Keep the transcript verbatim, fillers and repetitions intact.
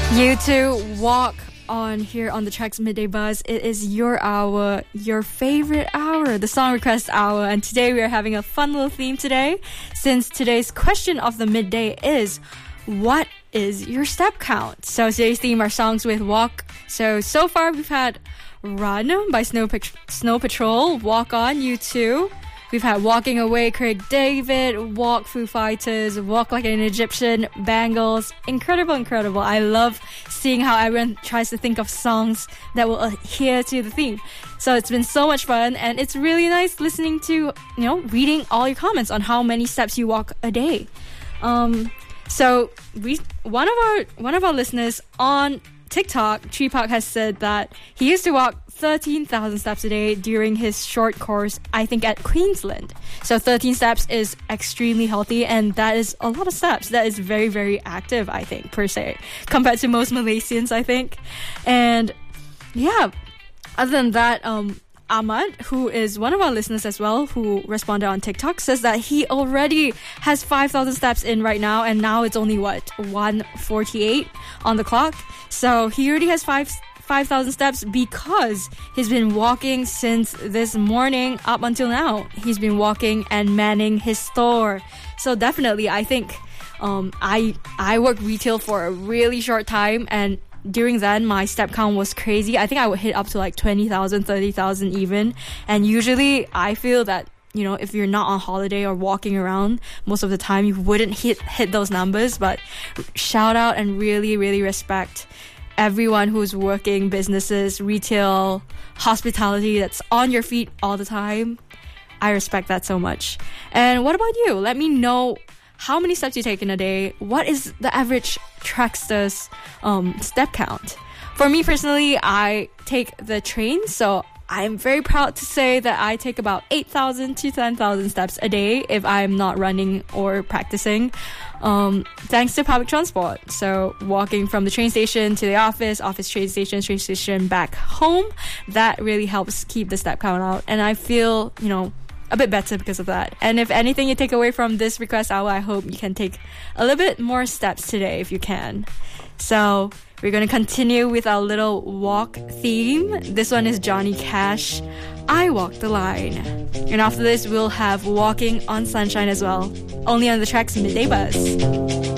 You two walk on here on the Tracks Midday Buzz. It is your hour, your favorite hour, the song request hour. And today we are having a fun little theme today, since today's question of the midday is, what is your step count? So today's theme are songs with walk. So, so far we've had Run by Snow, Pat- Snow Patrol, Walk On, U two. We've had Walking Away, Craig David, Walk, Foo Fighters, Walk Like an Egyptian, Bangles. Incredible, incredible. I love seeing how everyone tries to think of songs that will adhere to the theme. So it's been so much fun, and it's really nice listening to, you know, reading all your comments on how many steps you walk a day. Um, so we, one of our one of our listeners on TikTok, Tree Park, has said that he used to walk thirteen thousand steps a day during his short course, I think at Queensland. So thirteen steps is extremely healthy, and that is a lot of steps. That is very, very active, I think, per se, compared to most Malaysians, I think. And yeah, other than that, um, Ahmad, who is one of our listeners as well, who responded on TikTok, says that he already has five thousand steps in right now, and now it's only, what, one forty-eight on the clock? So he already has five five thousand steps because he's been walking since this morning up until now. He's been walking and manning his store. So definitely, I think um, I I worked retail for a really short time, and during then, my step count was crazy. I think I would hit up to like twenty thousand, thirty thousand even. And usually, I feel that, you know, if you're not on holiday or walking around most of the time, you wouldn't hit hit those numbers. But shout out and really, really respect everyone who's working businesses, retail, hospitality, that's on your feet all the time. I respect that so much. And what about you? Let me know how many steps you take in a day. What is the average Trackster's um, step count? For me personally, I take the train, so I'm very proud to say that I take about eight thousand to ten thousand steps a day if I'm not running or practicing, um, thanks to public transport. So walking from the train station to the office, office train station, train station back home, that really helps keep the step count out. And I feel, you know, a bit better because of that. And if anything you take away from this request hour, I hope you can take a little bit more steps today if you can. So we're going to continue with our little walk theme. This one is Johnny Cash, I Walk the Line. And after this, we'll have Walking on Sunshine as well. Only on the Tracks Midday Buzz.